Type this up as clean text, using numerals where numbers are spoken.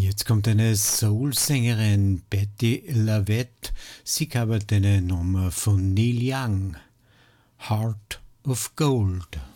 Jetzt kommt eine Soul-Sängerin, Betty LaVette. Sie covert eine Nummer von Neil Young, Heart of Gold.